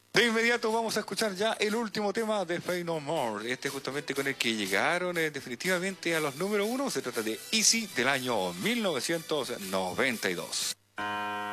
De inmediato vamos a escuchar ya el último tema de Faith No More, justamente con el que llegaron definitivamente a los número uno. Se trata de Easy del año 1992.